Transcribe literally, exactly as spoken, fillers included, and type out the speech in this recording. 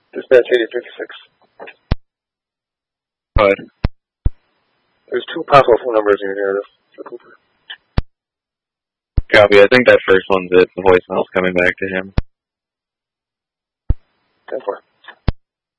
Dispatch eighty fifty-six. Go ahead. There's two possible phone numbers in your narrative for Cooper. Copy. I think that first one's it. The voicemail's coming back to him. ten four.